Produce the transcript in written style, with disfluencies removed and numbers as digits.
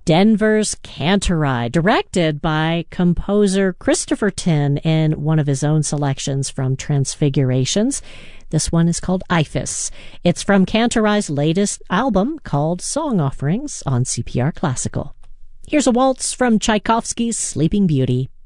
Denver's Cantorai, directed by composer Christopher Tin in one of his own selections from Transfigurations. This one is called Iphis. It's from Cantorai's latest album called Song Offerings on CPR Classical. Here's a waltz from Tchaikovsky's Sleeping Beauty.